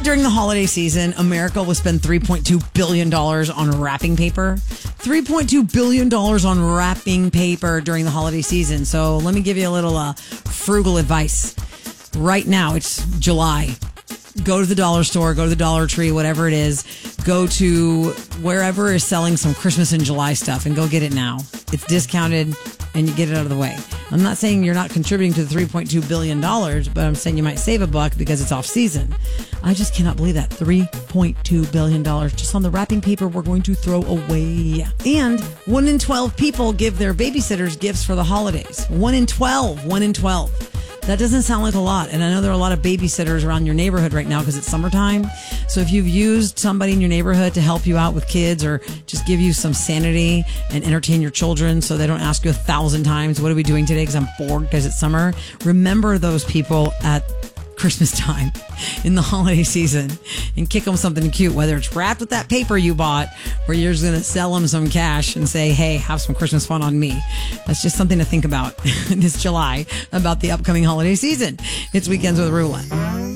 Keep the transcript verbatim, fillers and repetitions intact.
that during the holiday season, America will spend three point two billion dollars on wrapping paper? three point two billion dollars on wrapping paper during the holiday season. So let me give you a little uh, frugal advice. Right now, it's July. Go to the dollar store, go to the Dollar Tree, whatever it is. Go to wherever is selling some Christmas and July stuff and go get it now. It's discounted and you get it out of the way. I'm not saying you're not contributing to the three point two billion dollars, but I'm saying you might save a buck because it's off season. I just cannot believe that. three point two billion dollars just on the wrapping paper we're going to throw away. And one in twelve people give their babysitters gifts for the holidays. one in twelve. one in twelve. That doesn't sound like a lot. And I know there are a lot of babysitters around your neighborhood right now because it's summertime. So if you've used somebody in your neighborhood to help you out with kids or just give you some sanity and entertain your children so they don't ask you a thousand times, what are we doing today because I'm bored because it's summer? Remember those people at Christmas time in the holiday season and kick them something cute, whether it's wrapped with that paper you bought or you're just going to sell them some cash and say, hey, have some Christmas fun on me. That's just something to think about this July about the upcoming holiday season. It's Weekends with Rula.